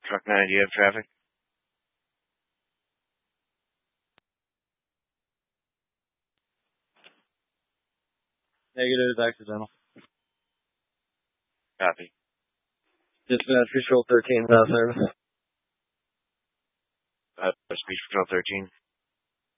Truck 9, do you have traffic? Negative, accidental. Copy. Dispatch Patrol 13 without service. Speech Patrol 13.